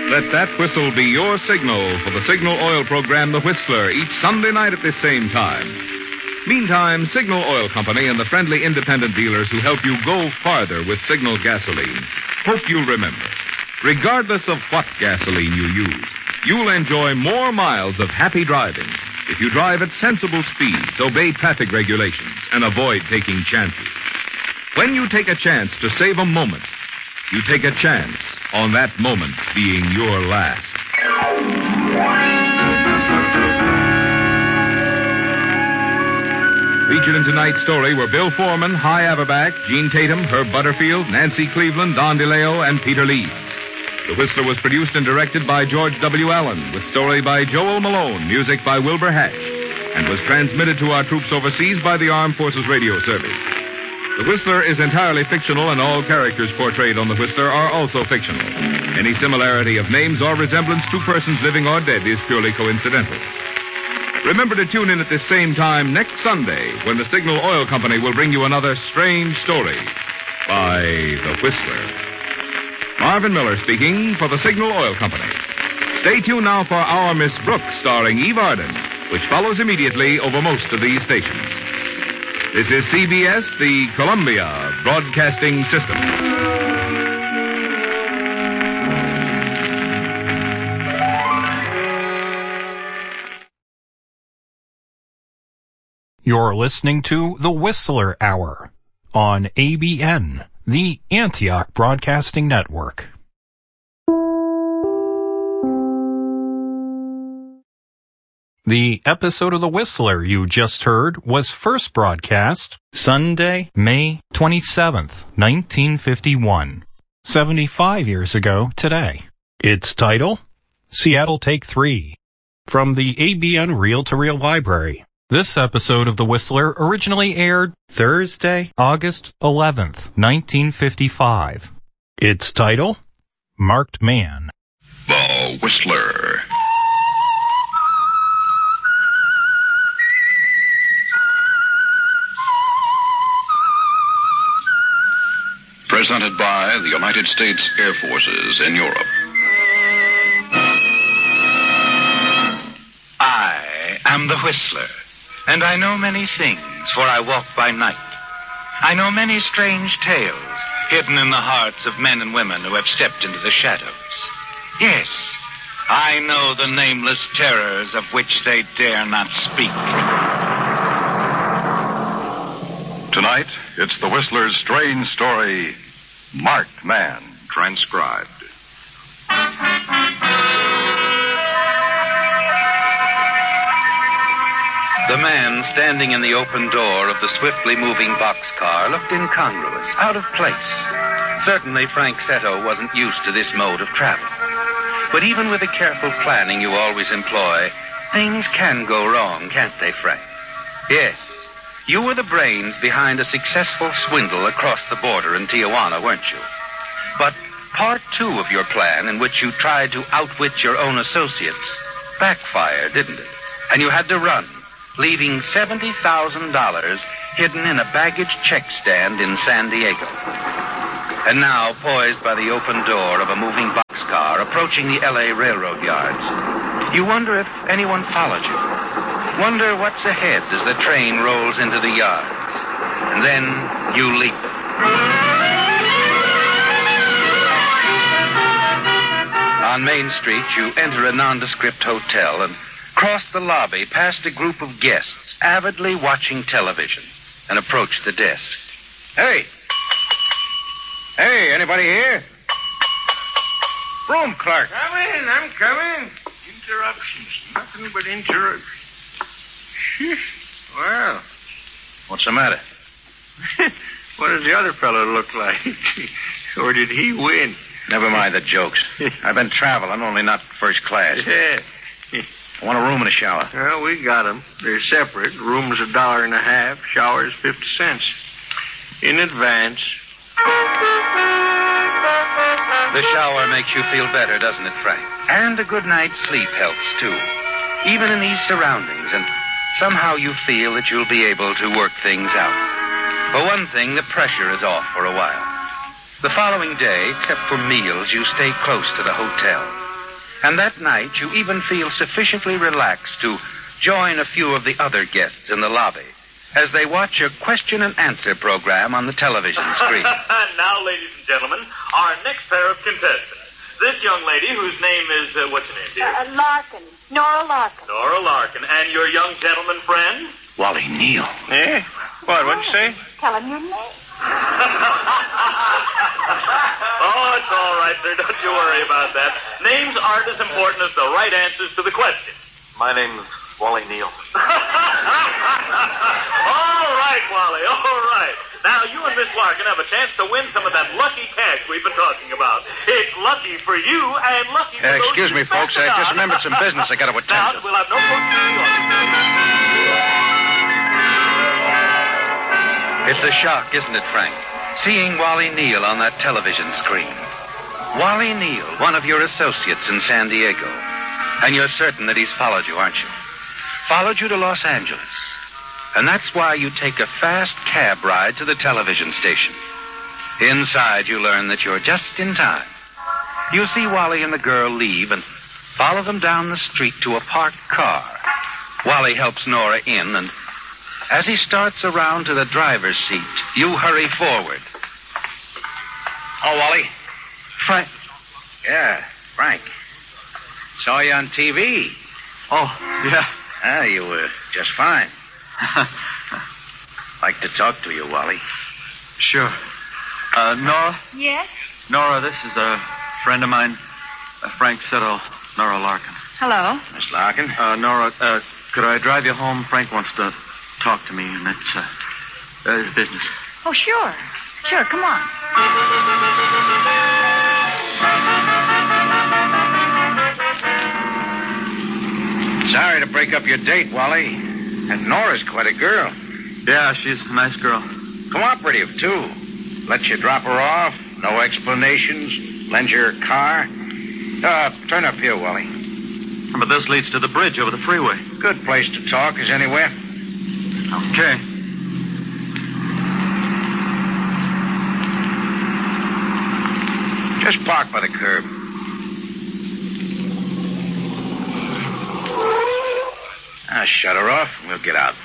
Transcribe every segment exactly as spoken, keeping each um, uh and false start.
Let that whistle be your signal for the Signal Oil program, The Whistler, each Sunday night at this same time. Meantime, Signal Oil Company and the friendly independent dealers who help you go farther with Signal gasoline hope you'll remember, regardless of what gasoline you use, you'll enjoy more miles of happy driving if you drive at sensible speeds, obey traffic regulations, and avoid taking chances. When you take a chance to save a moment, you take a chance on that moment being your last. Featured in tonight's story were Bill Foreman, Hy Averback, Gene Tatum, Herb Butterfield, Nancy Cleveland, Don DeLeo, and Peter Leeds. The Whistler was produced and directed by George W. Allen, with story by Joel Malone, music by Wilbur Hatch, and was transmitted to our troops overseas by the Armed Forces Radio Service. The Whistler is entirely fictional, and all characters portrayed on The Whistler are also fictional. Any similarity of names or resemblance to persons living or dead is purely coincidental. Remember to tune in at this same time next Sunday when the Signal Oil Company will bring you another strange story by The Whistler. Marvin Miller speaking for the Signal Oil Company. Stay tuned now for Our Miss Brooks, starring Eve Arden, which follows immediately over most of these stations. This is C B S, the Columbia Broadcasting System. You're listening to The Whistler Hour on A B N, the Antioch Broadcasting Network. The episode of The Whistler you just heard was first broadcast Sunday, May twenty-seventh, nineteen fifty-one, seventy-five years ago today. Its title, Seattle Take Three, from the A B N Reel-to-Reel Library. This episode of The Whistler originally aired Thursday, August eleventh, nineteen fifty-five. Its title, Marked Man. The Whistler. Presented by the United States Air Forces in Europe. I am the Whistler, and I know many things, for I walk by night. I know many strange tales hidden in the hearts of men and women who have stepped into the shadows. Yes, I know the nameless terrors of which they dare not speak. Tonight, it's the Whistler's strange story, Marked Man, transcribed. The man standing in the open door of the swiftly moving boxcar looked incongruous, out of place. Certainly Frank Setto wasn't used to this mode of travel. But even with the careful planning you always employ, things can go wrong, can't they, Frank? Yes. You were the brains behind a successful swindle across the border in Tijuana, weren't you? But part two of your plan, in which you tried to outwit your own associates, backfired, didn't it? And you had to run, leaving seventy thousand dollars hidden in a baggage check stand in San Diego. And now, poised by the open door of a moving boxcar approaching the L A railroad yards, you wonder if anyone followed you. Wonder what's ahead as the train rolls into the yard. And then you leap. On Main Street, you enter a nondescript hotel and cross the lobby past a group of guests avidly watching television and approach the desk. Hey! Hey, anybody here? Room clerk. Come in, I'm coming. Interruptions, nothing but interruptions. Well, What's the matter? what does the other fellow look like? Or did he win? Never mind the jokes. I've been traveling, only not first class. Yeah. I want a room and a shower. Well, we got them. They're separate. Room's a dollar and a half. Shower's fifty cents. In advance. The shower makes you feel better, doesn't it, Frank? And a good night's sleep helps, too. Even in these surroundings, and somehow you feel that you'll be able to work things out. For one thing, the pressure is off for a while. The following day, except for meals, you stay close to the hotel. And that night, you even feel sufficiently relaxed to join a few of the other guests in the lobby as they watch a question and answer program on the television screen. Now, ladies and gentlemen, our next pair of contestants. This young lady, whose name is, uh, what's your name, dear? Uh, Larkin. Nora Larkin. Nora Larkin. And your young gentleman friend? Wally Neal. Eh? What, what'd you say? Tell him your name. Oh, it's all right, sir. Don't you worry about that. Names aren't as important as the right answers to the question. My name's Wally Neal. All right, Wally, all right. Now, you and Miss Larkin have a chance to win some of that lucky cash we've been talking about. It's lucky for you and lucky for Uh, those excuse who me, folks. spent it I just on. remembered some business I got to attend Now, to. we'll have no coaching. It's a shock, isn't it, Frank? Seeing Wally Neal on that television screen. Wally Neal, one of your associates in San Diego. And you're certain that he's followed you, aren't you? Followed you to Los Angeles. And that's why you take a fast cab ride to the television station. Inside, you learn that you're just in time. You see Wally and the girl leave and follow them down the street to a parked car. Wally helps Nora in, and as he starts around to the driver's seat, you hurry forward. Oh, Wally. Frank. Yeah, Frank. Saw you on T V. Oh, yeah. Ah, you were just fine. Like to talk to you, Wally. Sure. Uh, Nora? Yes? Nora, this is a friend of mine, uh, Frank Settle, Nora Larkin. Hello. Miss Larkin. Uh, Nora, uh, could I drive you home? Frank wants to talk to me, and it's, uh, uh his business. Oh, sure. Sure, come on. Sorry to break up your date, Wally. And Nora's quite a girl. Yeah, she's a nice girl. Cooperative, too. Lets you drop her off. No explanations. Lends you her car. Uh, turn up here, Wally. But this leads to the bridge over the freeway. Good place to talk as anywhere. Okay. Just park by the curb. Now shut her off and we'll get out.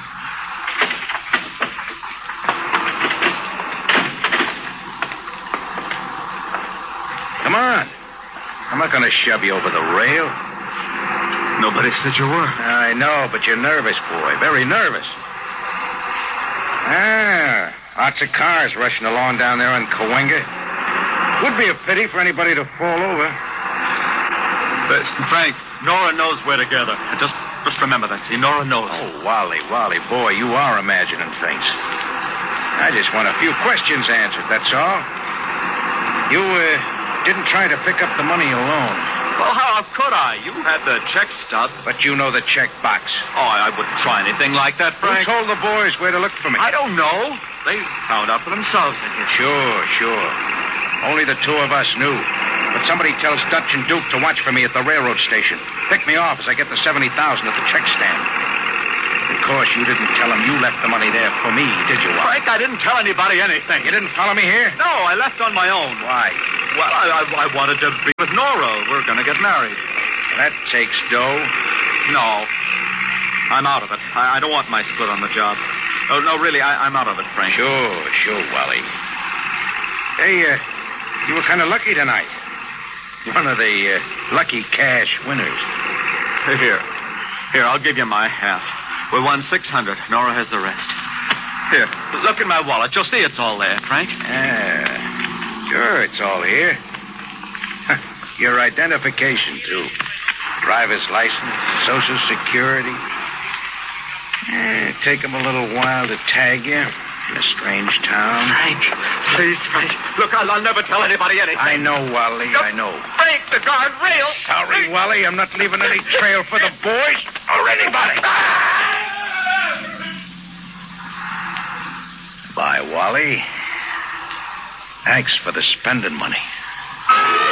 Come on. I'm not going to shove you over the rail. Nobody said you were. I know, but you're nervous, boy. Very nervous. Ah, lots of cars rushing along down there on Cahuenga. Would be a pity for anybody to fall over. But, Frank, Nora knows we're together. Just, just remember that. See, Nora knows. Oh, Wally, Wally, boy, you are imagining things. I just want a few questions answered, that's all. You, uh, didn't try to pick up the money alone. Well, how could I? You had the check stub. But you know the check box. Oh, I wouldn't try anything like that, Frank. Who told the boys where to look for me? I don't know. They found out for themselves, I guess. Sure, sure. Only the two of us knew. But somebody tells Dutch and Duke to watch for me at the railroad station. Pick me off as I get the seventy thousand at the check stand. Of course, you didn't tell them you left the money there for me, did you, Wally? Frank, I didn't tell anybody anything. You didn't follow me here? No, I left on my own. Why? Well, I, I, I wanted to be with Nora. We're going to get married. That takes dough. No. I'm out of it. I, I don't want my split on the job. No, no, really, I, I'm out of it, Frank. Sure, sure, Wally. Hey, uh, you were kind of lucky tonight. One of the uh, lucky cash winners. Here. Here, I'll give you my half. We won six hundred. Nora has the rest. Here, look in my wallet. You'll see it's all there, Frank. Ah, sure, it's all here. Your identification, too. Driver's license, Social Security. Eh, take them a little while to tag you in a strange town. Frank, please, Frank. Look, I'll, I'll never tell anybody anything. I know, Wally, I know. Frank, the guardrail. Sorry, Wally, I'm not leaving any trail for the boys or anybody. Bye, Wally. Thanks for the spending money.